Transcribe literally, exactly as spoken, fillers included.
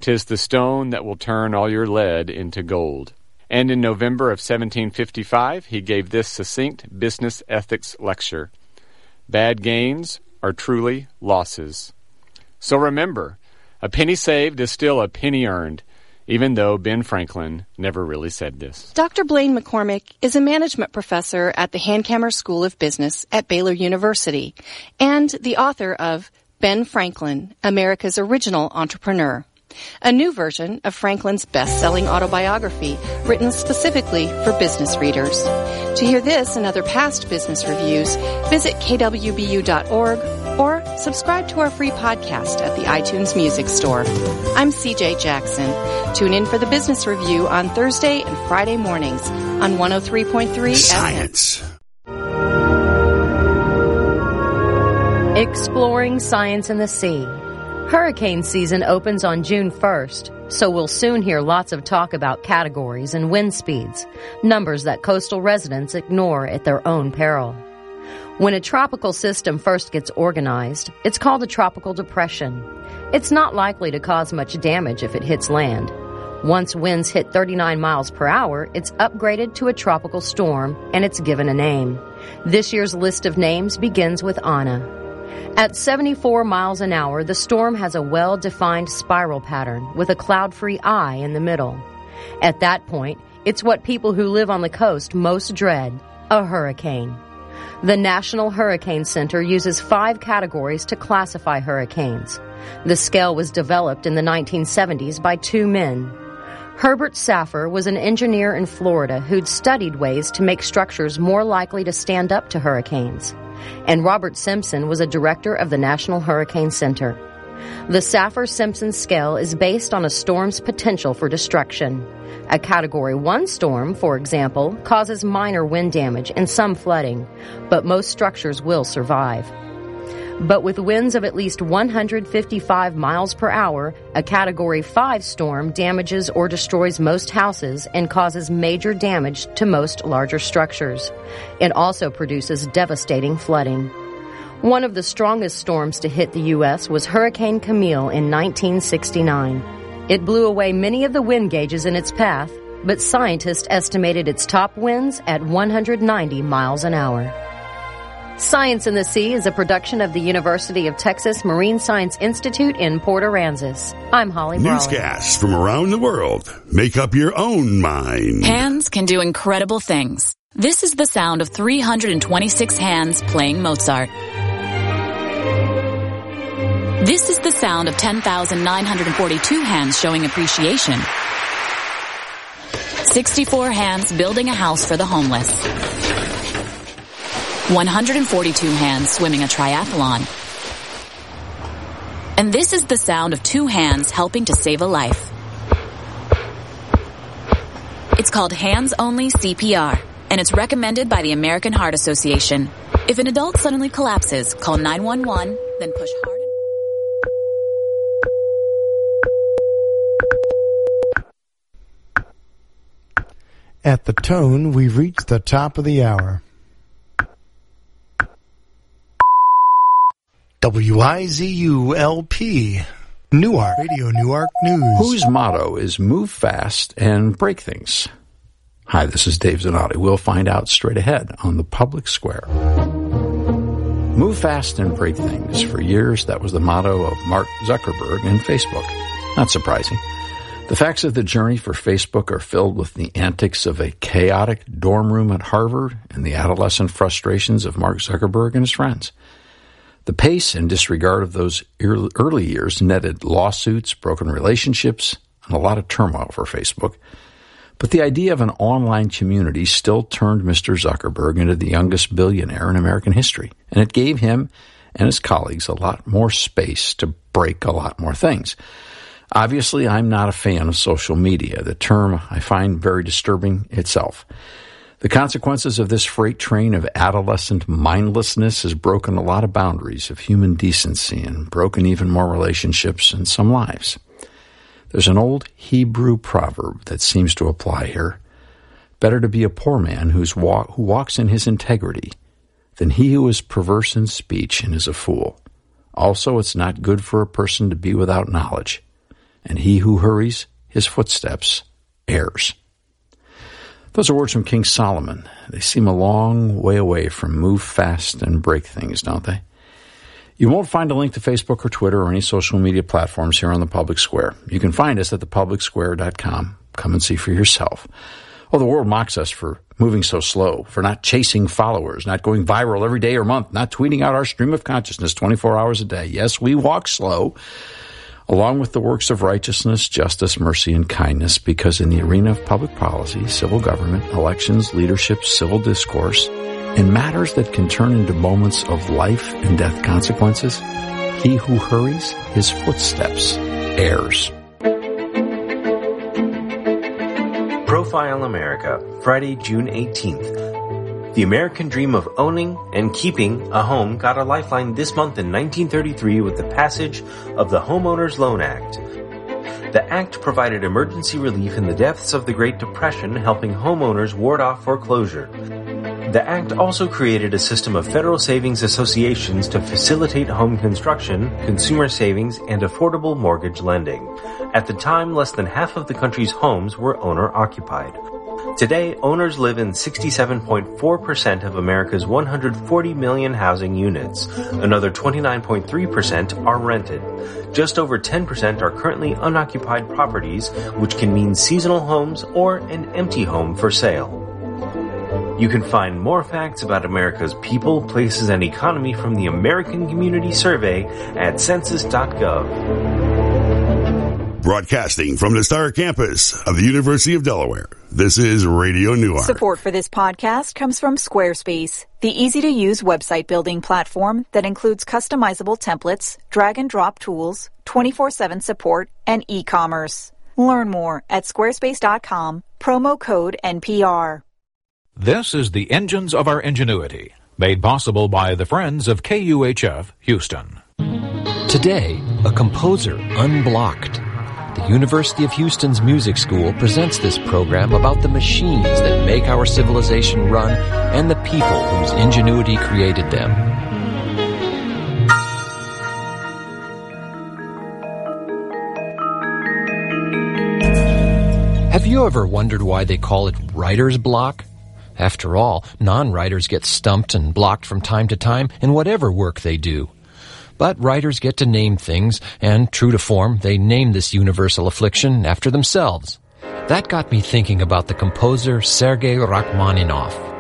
'Tis the stone that will turn all your lead into gold. And in November of seventeen fifty-five, he gave this succinct business ethics lecture. Bad gains are truly losses. So remember, a penny saved is still a penny earned, even though Ben Franklin never really said this. Doctor Blaine McCormick is a management professor at the Hankamer School of Business at Baylor University and the author of Ben Franklin, America's Original Entrepreneur, a new version of Franklin's best-selling autobiography written specifically for business readers. To hear this and other past business reviews, visit k w b u dot org or subscribe to our free podcast at the iTunes Music Store. I'm C J Jackson. Tune in for the business review on Thursday and Friday mornings on one oh three point three Science. F M. Exploring science in the sea. Hurricane season opens on June first, so we'll soon hear lots of talk about categories and wind speeds, numbers that coastal residents ignore at their own peril. When a tropical system first gets organized, it's called a tropical depression. It's not likely to cause much damage if it hits land. Once winds hit thirty-nine miles per hour, it's upgraded to a tropical storm, and it's given a name. This year's list of names begins with Ana. At seventy-four miles an hour, the storm has a well-defined spiral pattern with a cloud-free eye in the middle. At that point, it's what people who live on the coast most dread, a hurricane. The National Hurricane Center uses five categories to classify hurricanes. The scale was developed in the nineteen seventies by two men. Herbert Saffer was an engineer in Florida who'd studied ways to make structures more likely to stand up to hurricanes. And Robert Simpson was a director of the National Hurricane Center. The Saffer-Simpson scale is based on a storm's potential for destruction. A Category one storm, for example, causes minor wind damage and some flooding, but most structures will survive. But with winds of at least one hundred fifty-five miles per hour, a Category five storm damages or destroys most houses and causes major damage to most larger structures. It also produces devastating flooding. One of the strongest storms to hit the U S was Hurricane Camille in nineteen sixty-nine. It blew away many of the wind gauges in its path, but scientists estimated its top winds at one hundred ninety miles an hour. Science in the Sea is a production of the University of Texas Marine Science Institute in Port Aransas. I'm Holly Brawley. Newscasts from around the world. Make up your own mind. Hands can do incredible things. This is the sound of three hundred twenty-six hands playing Mozart. This is the sound of ten thousand nine hundred forty-two hands showing appreciation. sixty-four hands building a house for the homeless. one hundred forty-two hands swimming a triathlon. And this is the sound of two hands helping to save a life. It's called hands-only C P R, and it's recommended by the American Heart Association. If an adult suddenly collapses, call nine one one, then push hard. At the tone, we've reached the top of the hour. W I Z U L P, Newark, Radio Newark News. Whose motto is move fast and break things? Hi, this is Dave Zanotti. We'll find out straight ahead on the Public Square. Move fast and break things. For years, that was the motto of Mark Zuckerberg and Facebook. Not surprising. The facts of the journey for Facebook are filled with the antics of a chaotic dorm room at Harvard and the adolescent frustrations of Mark Zuckerberg and his friends. The pace and disregard of those early years netted lawsuits, broken relationships, and a lot of turmoil for Facebook. But the idea of an online community still turned Mister Zuckerberg into the youngest billionaire in American history, and it gave him and his colleagues a lot more space to break a lot more things. Obviously, I'm not a fan of social media, the term I find very disturbing itself. The consequences of this freight train of adolescent mindlessness has broken a lot of boundaries of human decency and broken even more relationships and some lives. There's an old Hebrew proverb that seems to apply here. Better to be a poor man who's walk, who walks in his integrity than he who is perverse in speech and is a fool. Also, it's not good for a person to be without knowledge. and he who hurries his footsteps errs. Those are words from King Solomon. They seem a long way away from move fast and break things, don't they? You won't find a link to Facebook or Twitter or any social media platforms here on the Public Square. You can find us at the public square dot com. Come and see for yourself. Oh, the world mocks us for moving so slow, for not chasing followers, not going viral every day or month, not tweeting out our stream of consciousness twenty-four hours a day. Yes, we walk slow, along with the works of righteousness, justice, mercy, and kindness, because in the arena of public policy, civil government, elections, leadership, civil discourse, in matters that can turn into moments of life and death consequences, he who hurries his footsteps errs. Profile America, Friday, June eighteenth. The American dream of owning and keeping a home got a lifeline this month in nineteen thirty-three with the passage of the Homeowners Loan Act. The act provided emergency relief in the depths of the Great Depression, helping homeowners ward off foreclosure. The act also created a system of federal savings associations to facilitate home construction, consumer savings, and affordable mortgage lending. At the time, less than half of the country's homes were owner-occupied. Today, owners live in sixty-seven point four percent of America's one hundred forty million housing units. Another twenty-nine point three percent are rented. Just over ten percent are currently unoccupied properties, which can mean seasonal homes or an empty home for sale. You can find more facts about America's people, places, and economy from the American Community Survey at census dot gov. Broadcasting from the Star Campus of the University of Delaware, this is Radio Newark. Support for this podcast comes from Squarespace, the easy-to-use website building platform that includes customizable templates, drag-and-drop tools, twenty-four seven support, and e-commerce. Learn more at squarespace dot com, promo code N P R. This is the Engines of Our Ingenuity, made possible by the friends of K U H F Houston. Today, a composer unblocked. The University of Houston's Music School presents this program about the machines that make our civilization run and the people whose ingenuity created them. Have you ever wondered why they call it writer's block? After all, non-writers get stumped and blocked from time to time in whatever work they do. But writers get to name things, and true to form, they name this universal affliction after themselves. That got me thinking about the composer Sergei Rachmaninoff.